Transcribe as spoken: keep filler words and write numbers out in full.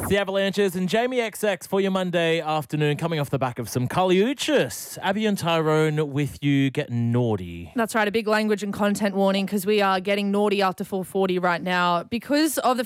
It's the Avalanches and Jamie X X for your Monday afternoon, coming off the back of some Kali Uchis. Abby and Tyrone with you, getting naughty. That's right, a big language and content warning because we are getting naughty after four forty right now because of the